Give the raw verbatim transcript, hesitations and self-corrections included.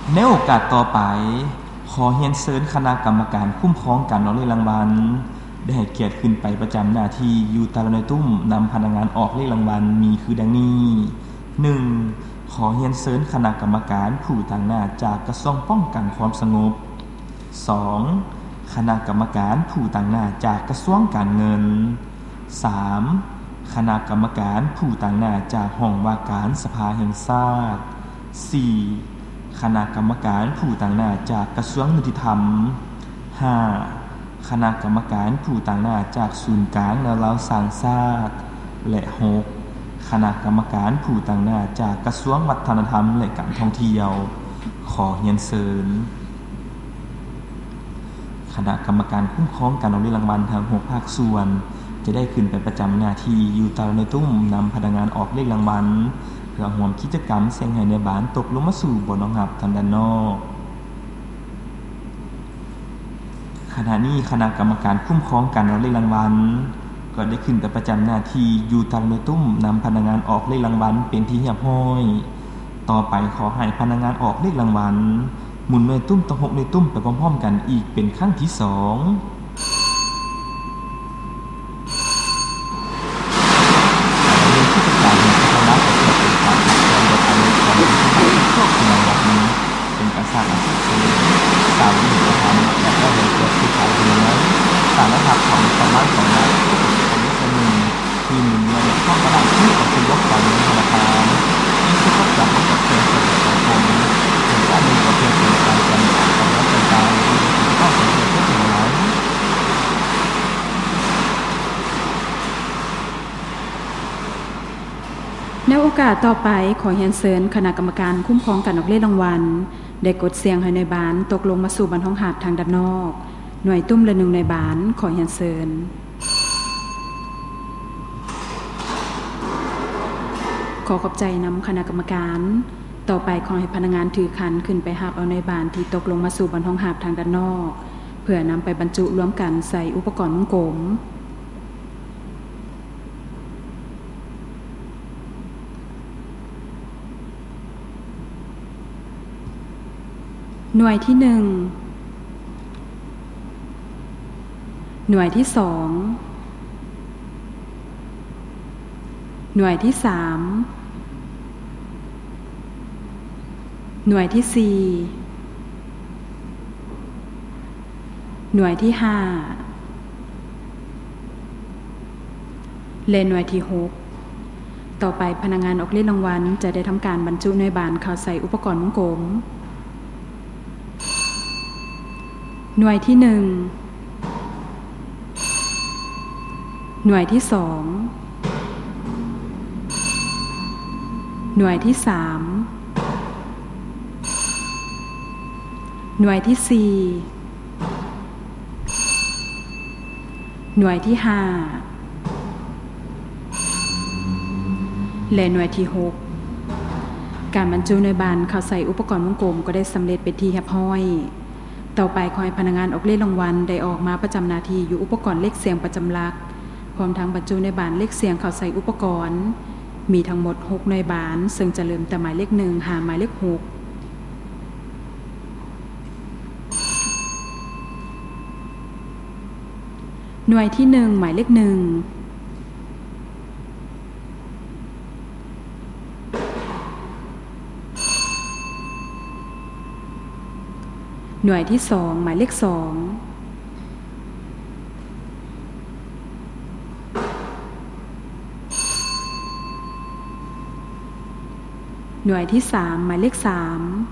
ในโอกาสต่อไปขอเรียนเชิญคณะกรรมการคุ้มครองการออกเลขรางวัลได้ให้เกียรติขึ้นไปประจำหน้าที่อยู่ตารางในตุ้มนำพนักงานออกเลขรางวัลมีคือดังนี้ หนึ่ง ขอเรียนเชิญคณะกรรมการผู้ต่างหน้าจากกระทรวงป้องกันความสงบ สอง คณะกรรมการผู้ต่างหน้าจากกระทรวงการเงิน สาม คณะกรรมการผู้ต่างหน้าจากห้องว่าการสภาแห่งชาติ สี่ คณะกรรมการผู้ต่างหน้าจากกระทรวงยุติธรรม ห้า คณะกรรมการผู้ต่างหน้าจากศูนย์กลางแนวเราสร้างชาติ และ หก คณะกรรมการผู้ต่างหน้าจากกระทรวงวัฒนธรรมและการท่องเที่ยวขอเรียนเชิญคณะกรรมการคุ้มครองการออกเลขรางวัลทั้งหกภาคส่วนจะได้ขึ้นไปประจำหน้าที่อยู่ตารางในตุ้มนำพนักงานออกเลขรางวัลเพื่อร่วมกิจกรรมเสียงให้ในบ้านตกลงมาสู่บ่อน้องหับทางด้านนอกขณะนี้คณะกรรมการคุ้มครองการออกเลขรางวัลก็ได้ขึ้นไปประจำหน้าที่อยู่ตารางในตุ้มนำพนักงานออกเลขรางวัลเป็นที่เรียบร้อยต่อไปขอให้พนักงานออกเลขรางวัลหมุนหน่วยตุ้มต้องหกหน่วยตุ้มไปพร้อมๆกันอีกเป็นครั้งที่สองเป็นการสร้างอาชีพเสริมสร้างวิถีชีวิตและก็ให้เกิดผู้ขายเนื้อสร้างระดับของประมาณของรัฐเป็นเรื่องหนึ่งที่หนึ่งเงินเข้ากระดาษที่ของคุณยกของธนาคารที่จะต้องจับกับเพื่อนคนสังคมเป็นการมีประเภทเป็นการจำกัดความรับเป็นการที่จะต้องสังเกตเรื่องไหนในโอกาสต่อไปขอเรียนเชิญคณะกรรมการคุ้มครองการออกเลขรางวัลได้กดเสียงให้หน่วยบานตกลงมาสู่บรรท้องหาดทางด้านนอกหน่วยตุ้มละหนึ่งหน่วยบานขอเรียนเชิญขอขอบใจนำคณะกรรมการต่อไปขอให้พนักงานถือขันขึ้นไปหาบเอาหน่วยบานที่ตกลงมาสู่บรรท้องหาดทางด้านนอกเพื่อนำไปบรรจุรวมกันใส่อุปกรณ์วงกลมหน่วยที่หนึ่งหน่วยที่สองหน่วยที่สามหน่วยที่สี่หน่วยที่ห้าและหน่วยที่หกต่อไปพนักงานออกเลขรางวัลจะได้ทำการบรรจุหน่วยบานเข้าใส่อุปกรณ์วงกลมหน่วยที่หนึ่งหน่วยที่สองหน่วยที่สามหน่วยที่สี่หน่วยที่ห้าและหน่วยที่หกการบรรจุหน่วยบานเข้าใส่อุปกรณ์วงกลมก็ได้สำเร็จเป็นที่เรียบร้อยต่อไปขอให้พนักงานออกเลขรางวัลได้ออกมาประจำหน้าที่อยู่อุปกรณ์เลขเสียงประจำหลักพร้อมทั้งบรรจุในบานเลขเสียงเข้าใส่อุปกรณ์มีทั้งหมดหกหน่วยบานซึ่งจะเริ่มแต่หมายเลขหนึ่งหาหมายเลขหกหน่วยที่หนึ่งหมายเลขหนึ่งหน่วยที่สองหมายเลขสองหน่วยที่สามหมายเลขสาม